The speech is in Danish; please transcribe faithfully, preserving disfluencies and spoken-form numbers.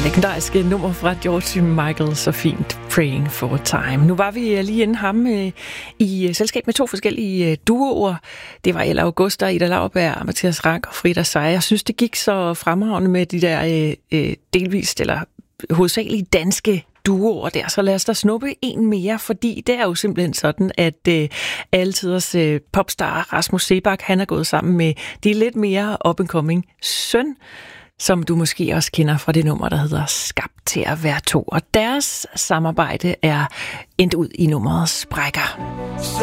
legendariske nummer fra George Michael, så fint, Praying for a Time. Nu var vi lige inde ham øh, i selskab med to forskellige øh, duoer. Det var Ella Augusta, Ida Lauerberg, Mathias Rank og Frida Seier. Jeg synes, det gik så fremragende med de der øh, øh, delvist eller hovedsageligt danske duoer der. Så lad os da snuppe en mere, fordi det er jo simpelthen sådan, at øh, altiders øh, popstar Rasmus Seebach, han er gået sammen med de lidt mere up-and-coming søn, som du måske også kender fra det nummer, der hedder Skabt til at være to. Og deres samarbejde er endt ud i nummeret Sprækker.